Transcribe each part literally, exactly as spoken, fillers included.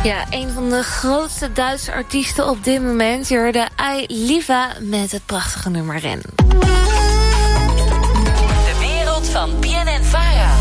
Ja, een van de grootste Duitse artiesten op dit moment. Je hoorde I Liva met het prachtige nummer Ren. De wereld van B N N Vara.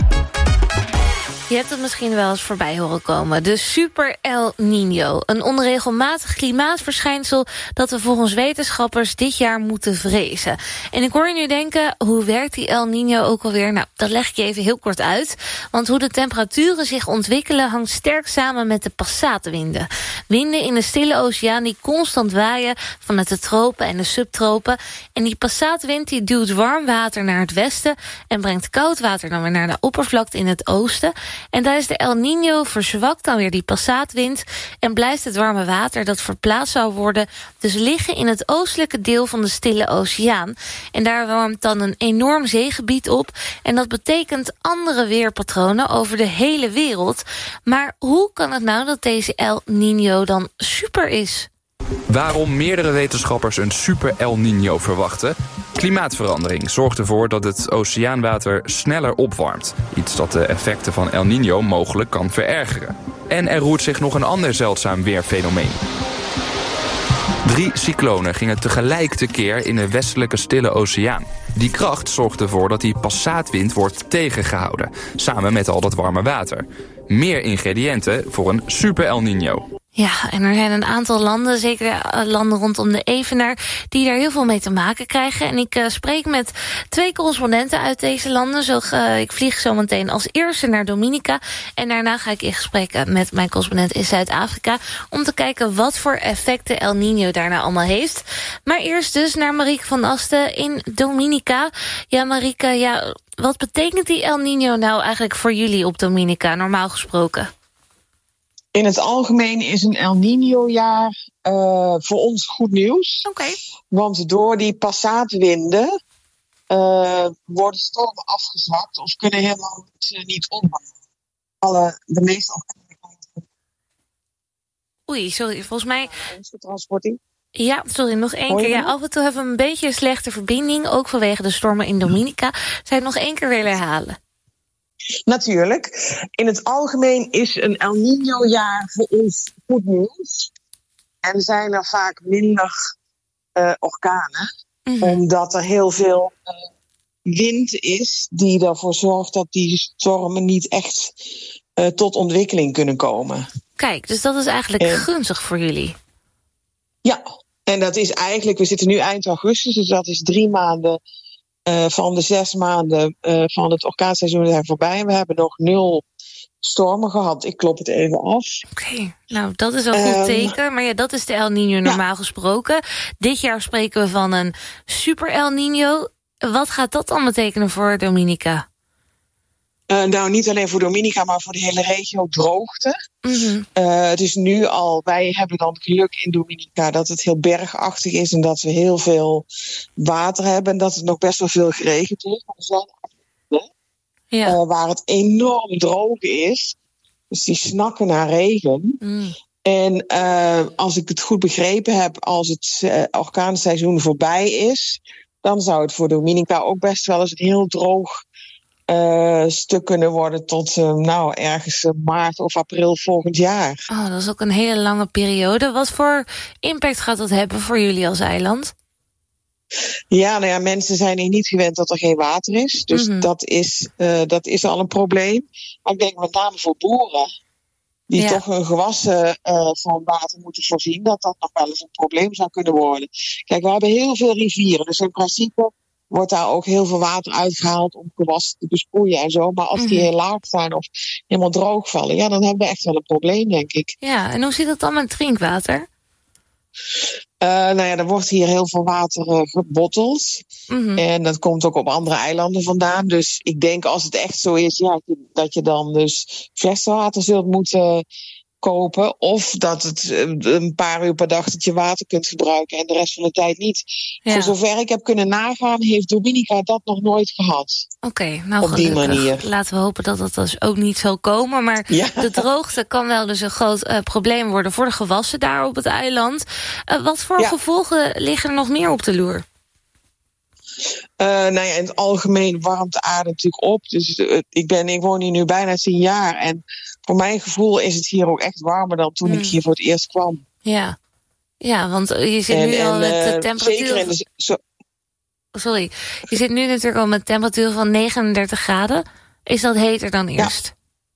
Je hebt het misschien wel eens voorbij horen komen. De Super El Niño. Een onregelmatig klimaatverschijnsel dat we volgens wetenschappers dit jaar moeten vrezen. En ik hoor je nu denken, hoe werkt die El Niño ook alweer? Nou, dat leg ik je even heel kort uit. Want hoe de temperaturen zich ontwikkelen hangt sterk samen met de passaatwinden. Winden in de Stille Oceaan die constant waaien vanuit de tropen en de subtropen. En die passaatwind die duwt warm water naar het westen en brengt koud water dan weer naar de oppervlakte in het oosten. En tijdens de El Niño verzwakt dan weer die passaatwind en blijft het warme water dat verplaatst zou worden dus liggen in het oostelijke deel van de Stille Oceaan. En daar warmt dan een enorm zeegebied op en dat betekent andere weerpatronen over de hele wereld. Maar hoe kan het nou dat deze El Niño dan super is? Waarom meerdere wetenschappers een super El Niño verwachten? Klimaatverandering zorgt ervoor dat het oceaanwater sneller opwarmt. Iets dat de effecten van El Niño mogelijk kan verergeren. En er roert zich nog een ander zeldzaam weerfenomeen. Drie cyclonen gingen tegelijk tekeer in de westelijke Stille Oceaan. Die kracht zorgt ervoor dat die passaatwind wordt tegengehouden, samen met al dat warme water. Meer ingrediënten voor een super El Niño. Ja, en er zijn een aantal landen, zeker landen rondom de Evenaar, die daar heel veel mee te maken krijgen. En ik uh, spreek met twee correspondenten uit deze landen. Zo, uh, ik vlieg zo meteen als eerste naar Dominica. En daarna ga ik in gesprek met mijn correspondent in Zuid-Afrika om te kijken wat voor effecten El Niño daarna allemaal heeft. Maar eerst dus naar Marieke van Asten in Dominica. Ja, Marieke, ja, wat betekent die El Niño nou eigenlijk voor jullie op Dominica, normaal gesproken? In het algemeen is een El Niño-jaar uh, voor ons goed nieuws. Okay. Want door die passaatwinden uh, worden stormen afgezwakt of kunnen helemaal niet, niet opbouwen. Alle, de meeste Oei, sorry, volgens mij... transporting. Ja, sorry, nog één keer. Ja, af en toe hebben we een beetje een slechte verbinding, ook vanwege de stormen in Dominica. Zou je het nog één keer willen herhalen? Natuurlijk. In het algemeen is een El Niño-jaar voor ons goed nieuws. En zijn er vaak minder uh, orkanen. Mm-hmm. Omdat er heel veel uh, wind is die ervoor zorgt dat die stormen niet echt uh, tot ontwikkeling kunnen komen. Kijk, dus dat is eigenlijk en, gunstig voor jullie. Ja, en dat is eigenlijk, we zitten nu eind augustus, dus dat is drie maanden... Uh, van de zes maanden uh, van het orkaanseizoen zijn voorbij. We hebben nog nul stormen gehad. Ik klop het even af. Oké, okay, nou dat is een goed um, teken. Maar ja, dat is de El Niño normaal ja. gesproken. Dit jaar spreken we van een super El Niño. Wat gaat dat dan betekenen voor Dominica? Uh, nou, niet alleen voor Dominica, maar voor de hele regio droogte. Mm-hmm. Uh, het is nu al, wij hebben dan geluk in Dominica dat het heel bergachtig is en dat we heel veel water hebben en dat het nog best wel veel geregend heeft. Maar er zijn gebieden ja. uh, waar het enorm droog is. Dus die snakken naar regen. Mm. En uh, als ik het goed begrepen heb, als het uh, orkaanseizoen voorbij is, dan zou het voor Dominica ook best wel eens een heel droog Uh, stuk kunnen worden tot uh, nou, ergens uh, maart of april volgend jaar. Oh, dat is ook een hele lange periode. Wat voor impact gaat dat hebben voor jullie als eiland? Ja, nou ja, mensen zijn hier niet gewend dat er geen water is. Dus mm-hmm. dat, is, uh, dat is al een probleem. Maar ik denk met name voor boeren die ja. toch hun gewassen uh, van water moeten voorzien, dat dat nog wel eens een probleem zou kunnen worden. Kijk, we hebben heel veel rivieren. Dus in principe wordt daar ook heel veel water uitgehaald om gewassen te besproeien en zo. Maar als die mm-hmm. heel laag zijn of helemaal droog vallen, ja, dan hebben we echt wel een probleem, denk ik. Ja, en hoe zit het dan met drinkwater? Uh, nou ja, er wordt hier heel veel water uh, gebotteld. Mm-hmm. En dat komt ook op andere eilanden vandaan. Dus ik denk als het echt zo is, ja, dat je dan dus fleswater zult moeten kopen. Of dat het een paar uur per dag dat je water kunt gebruiken en de rest van de tijd niet. Ja. Voor zover ik heb kunnen nagaan, heeft Dominica dat nog nooit gehad. Oké, okay, nou op gelukkig. Die manier. Laten we hopen dat dat dus ook niet zal komen. Maar ja. de droogte kan wel dus een groot uh, probleem worden voor de gewassen daar op het eiland. Uh, wat voor ja. gevolgen liggen er nog meer op de loer? Uh, nou ja, in het algemeen warmt de aarde natuurlijk op. Dus uh, ik, ben, ik woon hier nu bijna tien jaar. En voor mijn gevoel is het hier ook echt warmer dan toen mm. ik hier voor het eerst kwam. Ja, ja, want je zit en, nu en, al met de temperatuur... Zeker in de, zo... Sorry, je zit nu natuurlijk al met temperatuur van negenendertig graden. Is dat heter dan eerst?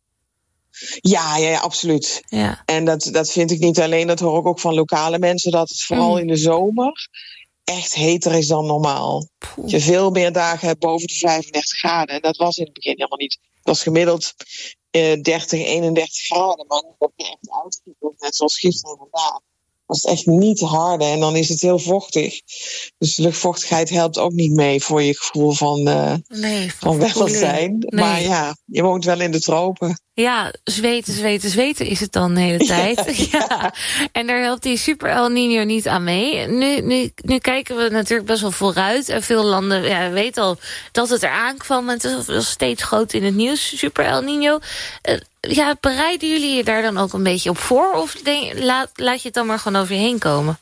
Ja, ja, ja, absoluut. Ja. En dat, dat vind ik niet alleen, dat hoor ik ook van lokale mensen, dat het vooral mm. in de zomer echt heter is dan normaal. Poeh. Dat je veel meer dagen hebt boven de vijfendertig graden. En dat was in het begin helemaal niet. Het was gemiddeld uh, dertig, eenendertig graden, maar nu heb je echt uitgekomen, net zoals gisteren en vandaag. Was het echt niet te harde en dan is het heel vochtig. Dus de luchtvochtigheid helpt ook niet mee voor je gevoel van, uh, nee, van, van welzijn. Nee. Maar ja, je woont wel in de tropen. Ja, zweten, zweten, zweten is het dan de hele tijd. ja. ja. En daar helpt die super El Niño niet aan mee. Nu, nu, nu kijken we natuurlijk best wel vooruit. En veel landen ja, weten al dat het eraan kwam. En het is steeds groot in het nieuws, super El Niño. Uh, ja, bereiden jullie je daar dan ook een beetje op voor? Of denk, laat, laat je het dan maar gewoon over je heen komen?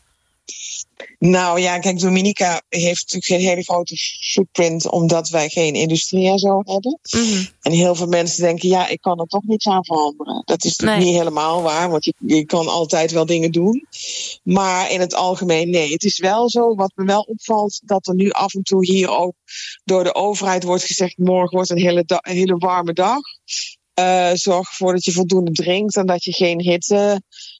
Nou ja, kijk, Dominica heeft natuurlijk geen hele grote footprint, omdat wij geen industrie en zo hebben. Mm-hmm. En heel veel mensen denken, ja, ik kan er toch niets aan veranderen. Dat is natuurlijk nee. niet helemaal waar, want je, je kan altijd wel dingen doen. Maar in het algemeen, nee. Het is wel zo, wat me wel opvalt, dat er nu af en toe hier ook door de overheid wordt gezegd, morgen wordt een hele, da- een hele warme dag. Uh, zorg ervoor dat je voldoende drinkt en dat je geen hitte,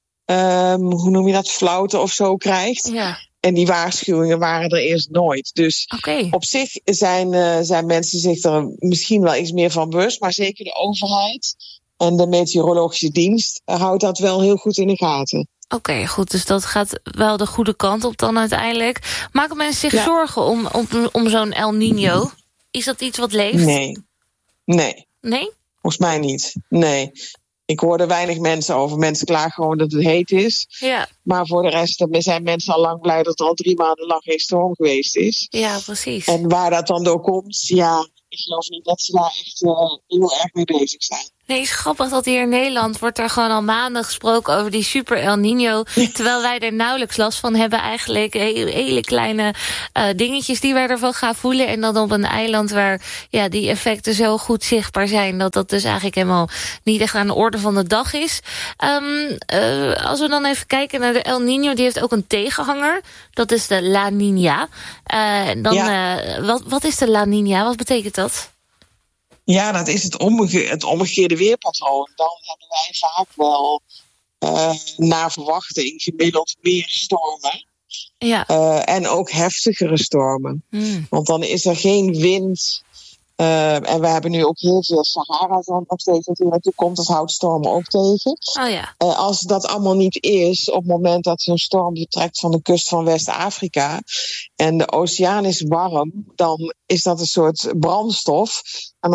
um, hoe noem je dat, flauwte of zo krijgt. Ja. En die waarschuwingen waren er eerst nooit. Dus okay. op zich zijn, uh, zijn mensen zich er misschien wel iets meer van bewust, maar zeker de overheid en de meteorologische dienst uh, houdt dat wel heel goed in de gaten. Oké, okay, goed. Dus dat gaat wel de goede kant op dan uiteindelijk. Maken mensen zich ja. zorgen om, om, om zo'n El Niño? Is dat iets wat leeft? Nee. Nee. Nee? Volgens mij niet. Nee. Ik hoor er weinig mensen over. Mensen klagen gewoon dat het heet is. Ja. Maar voor de rest zijn mensen al lang blij dat er al drie maanden lang geen storm geweest is. Ja, precies. En waar dat dan door komt, ja, ik geloof niet dat ze daar echt uh, heel erg mee bezig zijn. Nee, het is grappig dat hier in Nederland wordt er gewoon al maanden gesproken over die super El Niño. Terwijl wij er nauwelijks last van hebben eigenlijk. Hele, hele kleine uh, dingetjes die wij ervan gaan voelen. En dan op een eiland waar ja, die effecten zo goed zichtbaar zijn. Dat dat dus eigenlijk helemaal niet echt aan de orde van de dag is. Um, uh, als we dan even kijken naar de El Niño. Die heeft ook een tegenhanger. Dat is de La Niña. Uh, dan, ja. uh, wat, wat is de La Niña? Wat betekent dat? Ja, dat is het, omge- het omgekeerde weerpatroon. Dan hebben wij vaak wel uh, naar verwachting gemiddeld meer stormen. Ja. Uh, en ook heftigere stormen. Mm. Want dan is er geen wind. Uh, en we hebben nu ook heel veel Sahara-zand nog steeds dat hier naartoe komt. Dat houdt stormen ook tegen. Oh ja. Uh, als dat allemaal niet is, op het moment dat zo'n storm vertrekt van de kust van West-Afrika en de oceaan is warm, dan is dat een soort brandstof. En